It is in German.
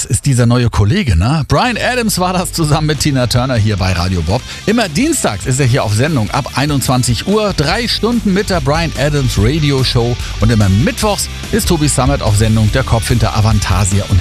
das ist dieser neue Kollege, ne? Bryan Adams war das zusammen mit Tina Turner hier bei Radio Bob. Immer dienstags ist er hier auf Sendung ab 21 Uhr, 3 Stunden mit der Bryan Adams Radio Show. Und immer mittwochs ist Tobi Sammet auf Sendung, der Kopf hinter Avantasia und